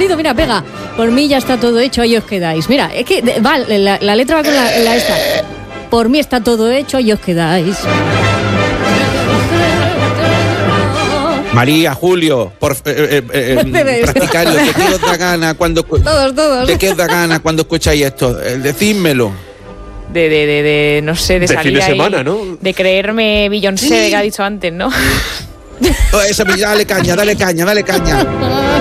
salido, mira, pega. Por mí ya está todo hecho, ahí os quedáis. Mira, es que la letra va con la esta. Por mí está todo hecho, ahí os quedáis. María, Julio, practicario, ¿de qué os da gana cuando Todos. ¿de qué os da gana cuando escucháis esto? Decídmelo. No sé, de salir fin de ahí, semana, ¿no? de creerme Beyoncé, Sí. que ha dicho antes, ¿no? Dale caña.